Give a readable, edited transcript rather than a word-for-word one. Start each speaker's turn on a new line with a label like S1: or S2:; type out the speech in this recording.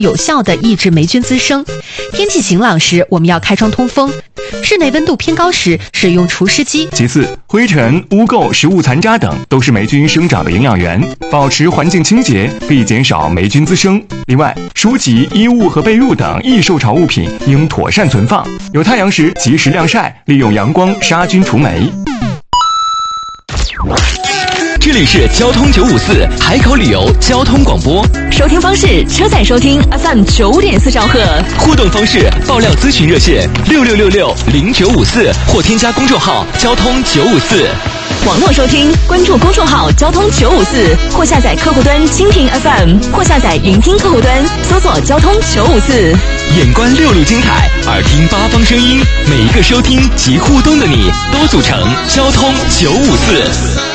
S1: 有效地抑制霉菌滋生。天气晴朗时，我们要开窗通风；室内温度偏高时，使用除湿机。
S2: 其次，灰尘、污垢、食物残渣等都是霉菌生长的营养源，保持环境清洁可以减少霉菌滋生。另外，书籍、衣物和被褥等易受潮物品应妥善存放，有太阳时及时晾晒，利用阳光杀菌除霉。
S3: 这里是交通954海口旅游交通广播，
S4: 收听方式：车载收听 FM95.4兆赫，
S3: 互动方式：爆料咨询热线66660954或添加公众号交通954。
S4: 网络收听，关注公众号交通954，或下载客户端蜻蜓 FM， 或下载云听客户端，搜索交通954。
S3: 眼观六路精彩，耳听八方声音，每一个收听及互动的你，都组成交通954。